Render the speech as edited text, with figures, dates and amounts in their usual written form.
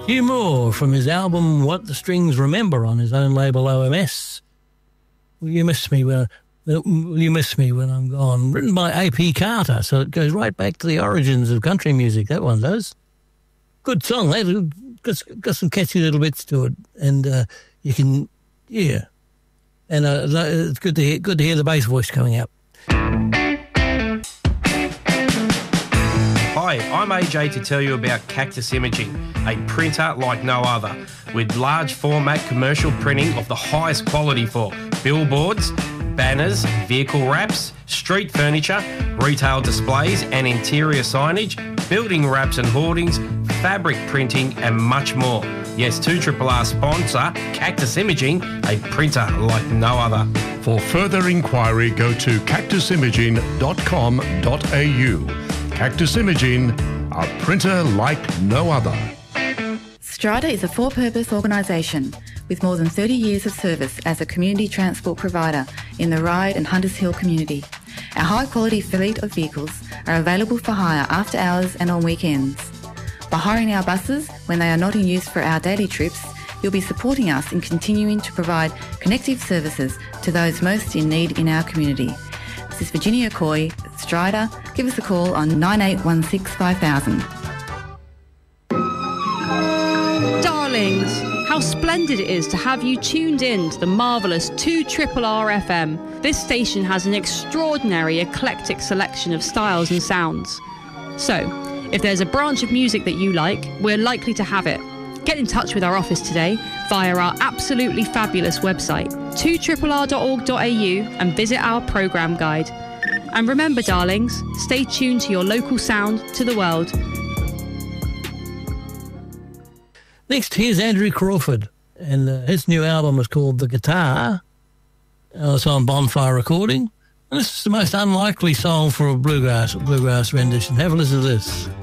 Hugh Moore from his album What the Strings Remember on his own label OMS. Will you miss me when I'm gone? Written by A.P. Carter, so it goes right back to the origins of country music, that one does. Good song, got some catchy little bits to it, and you can, yeah. And it's good to hear the bass voice coming out. Hi, I'm AJ to tell you about Cactus Imaging, a printer like no other, with large format commercial printing of the highest quality for billboards, banners, vehicle wraps, street furniture, retail displays and interior signage, building wraps and hoardings, fabric printing and much more. Yes, 2RRR sponsor Cactus Imaging, a printer like no other. For further inquiry, go to cactusimaging.com.au. Cactus Imaging, a printer like no other. Strida is a for-purpose organisation with more than 30 years of service as a community transport provider in the Ryde and Hunters Hill community. Our high-quality fleet of vehicles are available for hire after hours and on weekends. By hiring our buses when they are not in use for our daily trips, you'll be supporting us in continuing to provide connective services to those most in need in our community. This is Virginia Coy, Strida. Give us a call on 9816 5000. Darlings, how splendid it is to have you tuned in to the marvellous 2RRR FM. This station has an extraordinary eclectic selection of styles and sounds. So, if there's a branch of music that you like, we're likely to have it. Get in touch with our office today via our absolutely fabulous website, 2RRR.org.au, and visit our programme guide. And remember, darlings, stay tuned to your local sound to the world. Next, here's Andrew Crawford, and his new album is called The Guitar. It's on Bonfire Recording, and this is the most unlikely song for a bluegrass rendition. Have a listen to this.